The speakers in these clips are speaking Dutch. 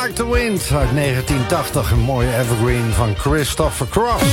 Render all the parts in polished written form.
Like the Wind uit 1980. Een mooie evergreen van Christopher Cross.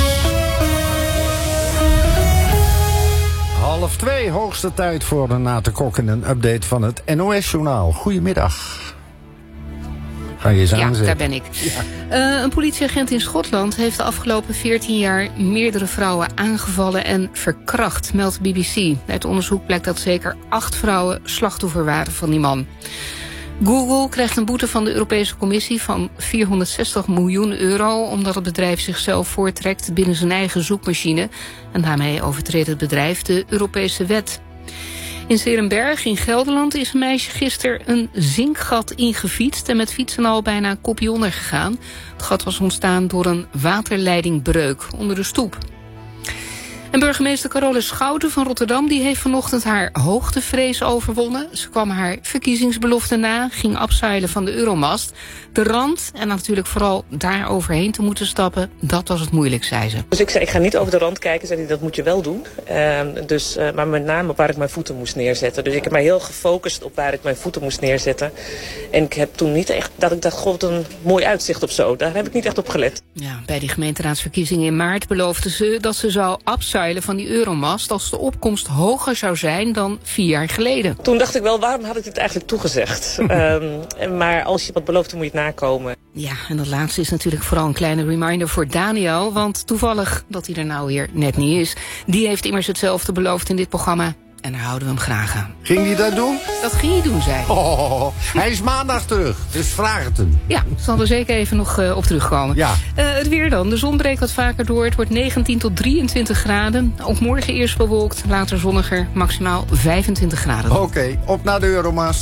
1:30, hoogste tijd voor Renate Kok en een update van het NOS-journaal. Goedemiddag. Ga je eens aanzetten? Ja, daar ben ik. Ja. Een politieagent in Schotland heeft de afgelopen 14 jaar meerdere vrouwen aangevallen en verkracht, meldt BBC. Uit onderzoek blijkt dat zeker 8 vrouwen slachtoffer waren van die man. Google krijgt een boete van de Europese Commissie van €460 miljoen... omdat het bedrijf zichzelf voortrekt binnen zijn eigen zoekmachine. En daarmee overtreedt het bedrijf de Europese wet. In 's-Heerenberg in Gelderland is een meisje gisteren een zinkgat ingefietst... en met fietsen al bijna kopje onder gegaan. Het gat was ontstaan door een waterleidingbreuk onder de stoep. En burgemeester Carole Schouten van Rotterdam die heeft vanochtend haar hoogtevrees overwonnen. Ze kwam haar verkiezingsbelofte na, ging upseilen van de Euromast. De rand, en natuurlijk vooral daar overheen te moeten stappen, dat was het moeilijk, zei ze. Dus ik zei, ik ga niet over de rand kijken, zei hij, dat moet je wel doen. Maar met name waar ik mijn voeten moest neerzetten. Dus ik heb mij heel gefocust op waar ik mijn voeten moest neerzetten. En ik heb toen niet echt, dat ik dacht, god, wat een mooi uitzicht of zo. Daar heb ik niet echt op gelet. Ja, bij die gemeenteraadsverkiezingen in maart beloofde ze dat ze zou upseilen van die Euromast als de opkomst hoger zou zijn dan 4 jaar geleden. Toen dacht ik wel, waarom had ik dit eigenlijk toegezegd? Maar als je wat belooft, dan moet je het nakomen. Ja, en dat laatste is natuurlijk vooral een kleine reminder voor Daniel, want toevallig dat hij er nou weer net niet is. Die heeft immers hetzelfde beloofd in dit programma. En daar houden we hem graag aan. Ging hij dat doen? Dat ging hij doen, zei hij. Hij is maandag terug, dus vraag het hem. Ja, zal er zeker even nog op terugkomen. Ja. Het weer dan. De zon breekt wat vaker door. Het wordt 19 tot 23 graden. Ook morgen eerst bewolkt, later zonniger. Maximaal 25 graden. Oké, op naar de Euromast.